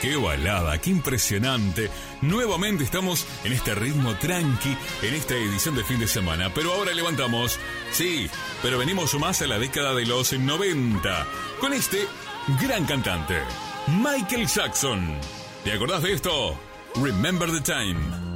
qué balada, qué impresionante. Nuevamente estamos en este ritmo tranqui, en esta edición de fin de semana. Pero ahora levantamos, sí, pero venimos más a la década de los 90, con este gran cantante, Michael Jackson. ¿Te acordás de esto? Remember the Time.